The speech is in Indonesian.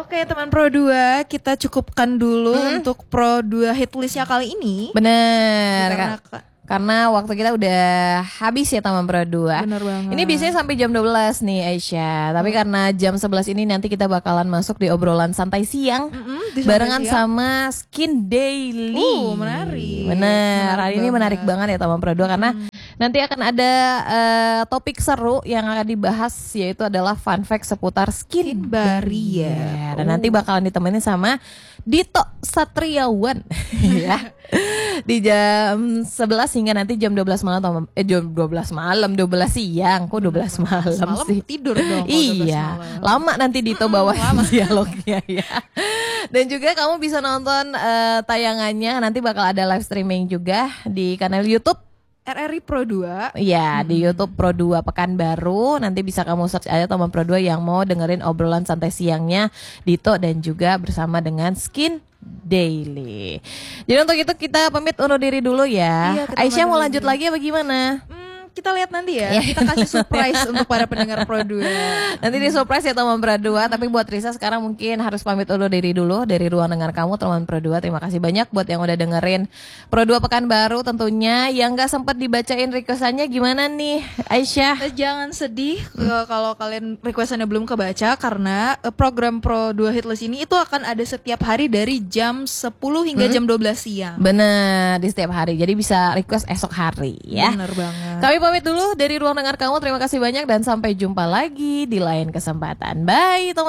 Oke teman Pro 2, kita cukupkan dulu untuk Pro 2 hitlistnya kali ini. Bener. Karena waktu kita udah habis ya teman Pro 2. Bener banget. Ini biasanya sampai jam 12 nih Aisyah. Tapi karena jam 11 ini nanti kita bakalan masuk di obrolan santai siang barengan sama Skin Daily. Menarik. Bener. Hari ini menarik banget ya teman Pro 2 karena nanti akan ada topik seru yang akan dibahas, yaitu adalah fun fact seputar skin barrier. Dan nanti bakalan ditemenin sama Dito Satriawan ya. Di jam 11 hingga nanti jam 12 malam jam 12 malam, 12 siang. Kok 12 malam sih? Tidur dong. Iya, lama nanti Dito bawa dialognya ya. Dan juga kamu bisa nonton tayangannya, nanti bakal ada live streaming juga di kanal YouTube RRI Pro 2. Iya, di YouTube Pro 2 Pekanbaru. Nanti bisa kamu search aja teman Pro 2 yang mau dengerin obrolan santai siangnya Dito dan juga bersama dengan Skin Daily. Jadi untuk itu kita pamit undur diri dulu ya. Iya, Aisyah mau lanjut lagi apa gimana? Kita lihat nanti ya. Kita kasih surprise untuk para pendengar Pro 2. Nanti di surprise ya teman Pro 2. Tapi buat Risa sekarang mungkin harus pamit undur diri dulu dari ruang dengar kamu teman Pro 2. Terima kasih banyak buat yang udah dengerin Pro 2 Pekanbaru tentunya. Yang gak sempat dibacain requestannya gimana nih Aisyah? Jangan sedih kalau kalian requestannya belum kebaca, karena program Pro 2 Hitlist ini itu akan ada setiap hari dari jam 10 hingga jam 12 siang. Bener, di setiap hari. Jadi bisa request esok hari ya. Bener banget. Kami pamit dulu dari ruang dengar kamu. Terima kasih banyak dan sampai jumpa lagi di lain kesempatan. Bye teman.